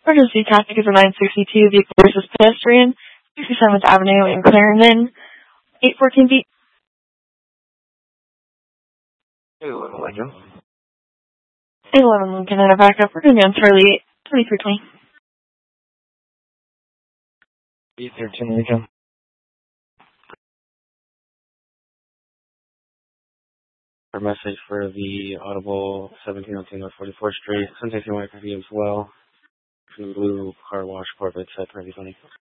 Emergency traffic is a 962 vehicle versus pedestrian, 67th Avenue in Clarendon, 814 feet. 811 Lincoln. 811 Lincoln and a backup. We're going to be on Charlie 2320. 813 Lincoln. Our message for the Audible 1702 North 44th Street. Sunday White Review as well. Blue car wash Corvette set 2020.